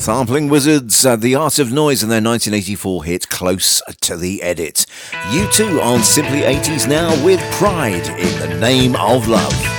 Sampling Wizards, The Art of Noise, and their 1984 hit Close to the Edit. U2 on Simply 80s now with Pride in the Name of Love.